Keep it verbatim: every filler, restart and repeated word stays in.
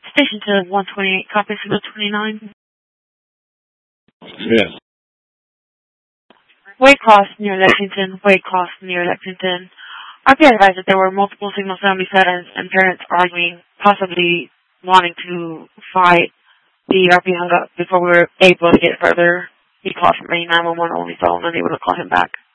Station to one twenty-eight, copy signal twenty-nine. Yes. Waycross near Lexington, Waycross near Lexington. R P advised that there were multiple signals on beset and, and parents arguing, possibly wanting to fight. The R P hung up before we were able to get further. He called from a nine one one only phone, unable to call him back.